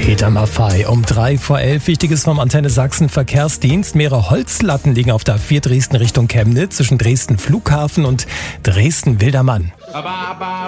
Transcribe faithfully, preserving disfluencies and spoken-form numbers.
Peter Maffay um drei vor elf. Wichtiges vom Antenne Sachsen Verkehrsdienst. Mehrere Holzlatten liegen auf der A vier Dresden Richtung Chemnitz zwischen Dresden Flughafen und Dresden Wildermann.